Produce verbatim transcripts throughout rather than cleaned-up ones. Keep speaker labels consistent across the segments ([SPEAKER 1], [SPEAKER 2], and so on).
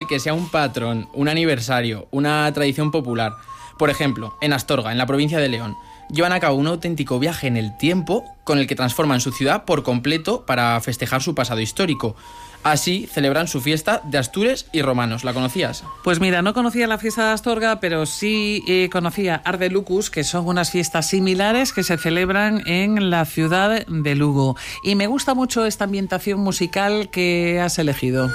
[SPEAKER 1] que sea un patrón, un aniversario, una tradición popular. Por ejemplo, en Astorga, en la provincia de León, llevan a cabo un auténtico viaje en el tiempo con el que transforman su ciudad por completo para festejar su pasado histórico. Así celebran su fiesta de Astures y Romanos. ¿La conocías?
[SPEAKER 2] Pues mira, no conocía la fiesta de Astorga, pero sí eh, conocía Arde Lucus, que son unas fiestas similares que se celebran en la ciudad de Lugo. Y me gusta mucho esta ambientación musical que has elegido.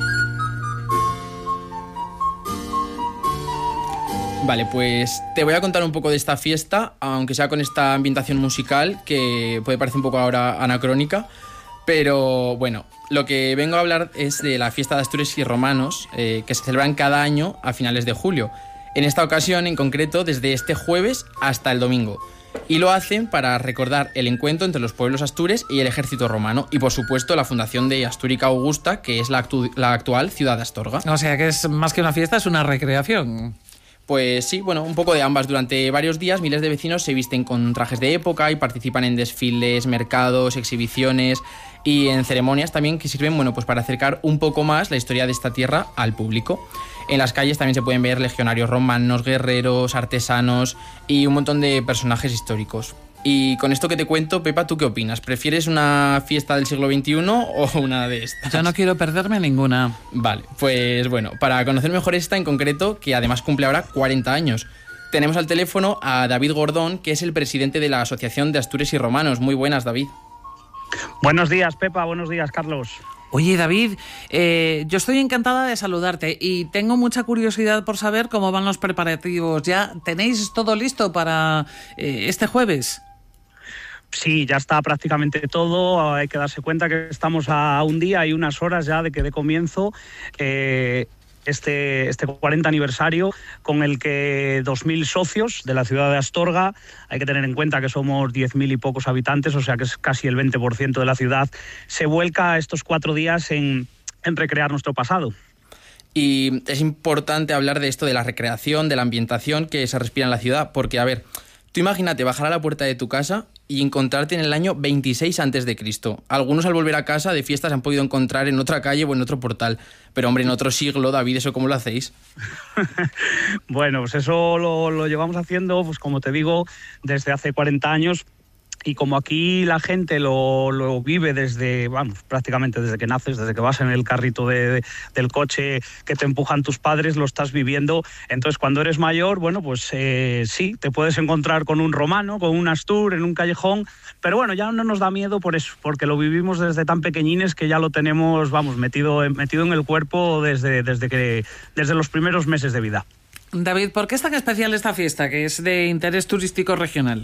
[SPEAKER 1] Vale, pues te voy a contar un poco de esta fiesta, aunque sea con esta ambientación musical que puede parecer un poco ahora anacrónica, pero bueno, lo que vengo a hablar es de la fiesta de Astures y Romanos, eh, que se celebran cada año a finales de julio. En esta ocasión, en concreto, desde este jueves hasta el domingo. Y lo hacen para recordar el encuentro entre los pueblos astures y el ejército romano, y por supuesto la fundación de Astúrica Augusta, que es la, actu- la actual ciudad de Astorga.
[SPEAKER 2] O sea que es más que una fiesta, es una recreación.
[SPEAKER 1] Pues sí, bueno, un poco de ambas. Durante varios días miles de vecinos se visten con trajes de época y participan en desfiles, mercados, exhibiciones y en ceremonias también que sirven, bueno, pues para acercar un poco más la historia de esta tierra al público. En las calles también se pueden ver legionarios romanos, guerreros, artesanos y un montón de personajes históricos. Y con esto que te cuento, Pepa, ¿tú qué opinas? ¿Prefieres una fiesta del siglo veintiuno o una de estas?
[SPEAKER 2] Yo no quiero perderme ninguna.
[SPEAKER 1] Vale, pues bueno, para conocer mejor esta en concreto, que además cumple ahora cuarenta años, tenemos al teléfono a David Gordón, que es el presidente de la Asociación de Astures y Romanos. Muy buenas, David.
[SPEAKER 3] Buenos días, Pepa. Buenos días, Carlos.
[SPEAKER 2] Oye, David, eh, yo estoy encantada de saludarte y tengo mucha curiosidad por saber cómo van los preparativos. ¿Ya tenéis todo listo para eh, este jueves?
[SPEAKER 3] Sí, ya está prácticamente todo. Hay que darse cuenta que estamos a un día y unas horas ya de que dé comienzo eh, este, este cuarenta aniversario, con el que dos mil socios de la ciudad de Astorga, hay que tener en cuenta que somos diez mil y pocos habitantes, o sea que es casi el veinte por ciento de la ciudad, se vuelca estos cuatro días en, en recrear nuestro pasado.
[SPEAKER 1] Y es importante hablar de esto, de la recreación, de la ambientación que se respira en la ciudad, porque, a ver, tú imagínate bajar a la puerta de tu casa y encontrarte en el año veintiséis antes de Cristo. Algunos al volver a casa de fiesta se han podido encontrar en otra calle o en otro portal. Pero hombre, en otro siglo, David, ¿eso cómo lo hacéis?
[SPEAKER 3] Bueno, pues eso lo, lo llevamos haciendo, pues como te digo, desde hace cuarenta años. Y como aquí la gente lo, lo vive desde, vamos, prácticamente desde que naces, desde que vas en el carrito de, de, del coche que te empujan tus padres, lo estás viviendo. Entonces, cuando eres mayor, bueno, pues eh, sí, te puedes encontrar con un romano, con un astur, en un callejón, pero bueno, ya no nos da miedo por eso, porque lo vivimos desde tan pequeñines que ya lo tenemos, vamos, metido, metido en el cuerpo desde, desde, que, desde los primeros meses de vida.
[SPEAKER 2] David, ¿por qué es tan especial esta fiesta, que es de interés turístico regional?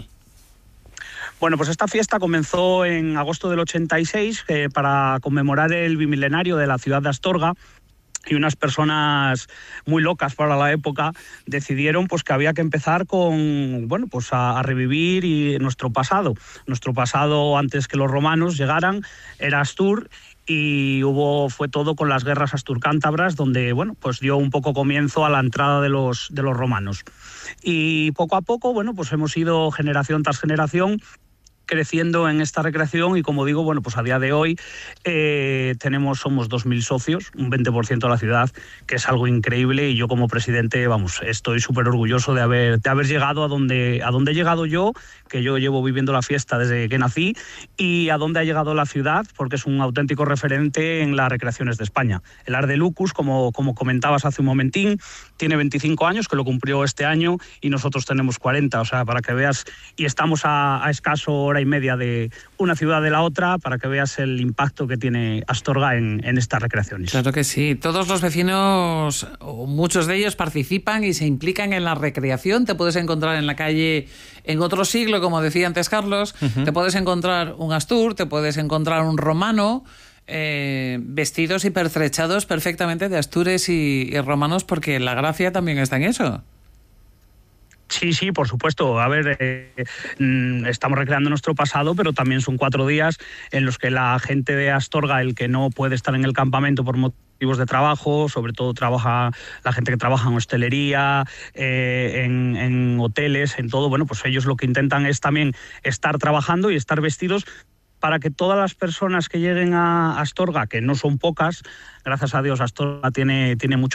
[SPEAKER 3] Bueno, pues esta fiesta comenzó en agosto del ochenta y seis eh, para conmemorar el bimilenario de la ciudad de Astorga, y unas personas muy locas para la época decidieron pues que había que empezar con, bueno, pues a, a revivir y nuestro pasado. Nuestro pasado, antes que los romanos llegaran, era Astur. Y hubo, fue todo con las guerras asturcántabras, donde bueno, pues dio un poco comienzo a la entrada de los, de los romanos. Y poco a poco, bueno, pues hemos ido generación tras generación creciendo en esta recreación, y como digo, bueno, pues a día de hoy eh, tenemos, somos dos mil socios, un veinte por ciento de la ciudad, que es algo increíble, y yo como presidente, vamos, estoy súper orgulloso de haber, de haber llegado a donde, a donde he llegado yo, que yo llevo viviendo la fiesta desde que nací, y a donde ha llegado la ciudad, porque es un auténtico referente en las recreaciones de España. El Arde Lucus, como, como comentabas hace un momentín, tiene veinticinco años, que lo cumplió este año, y nosotros tenemos cuarenta, o sea, para que veas, y estamos a, a escaso hora y media de una ciudad de la otra, para que veas el impacto que tiene Astorga en, en estas recreaciones.
[SPEAKER 2] Claro que sí. Todos los vecinos, o muchos de ellos, participan y se implican en la recreación. Te puedes encontrar en la calle en otro siglo, como decía antes Carlos, uh-huh. Te puedes encontrar un astur, te puedes encontrar un romano, eh, vestidos y pertrechados perfectamente de astures y, y romanos, porque la gracia también está en eso.
[SPEAKER 3] Sí, sí, por supuesto. A ver, eh, estamos recreando nuestro pasado, pero también son cuatro días en los que la gente de Astorga, el que no puede estar en el campamento por motivos de trabajo, sobre todo trabaja la gente que trabaja en hostelería, eh, en, en hoteles, en todo, bueno, pues ellos lo que intentan es también estar trabajando y estar vestidos para que todas las personas que lleguen a Astorga, que no son pocas, gracias a Dios Astorga tiene, tiene mucho